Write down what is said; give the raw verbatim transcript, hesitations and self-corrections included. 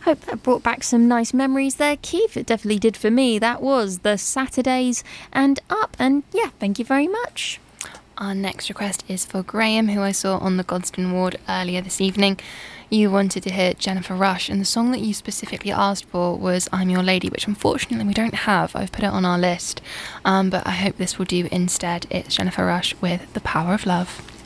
Hope that brought back some nice memories there, Keith. It definitely did for me. That was the Saturdays and Up. And yeah, thank you very much. Our next request is for Graham, who I saw on the Godstone Ward earlier this evening. You wanted to hear Jennifer Rush, and the song that you specifically asked for was I'm Your Lady, which unfortunately we don't have. I've put it on our list, um, but I hope this will do instead. It's Jennifer Rush with The Power of Love.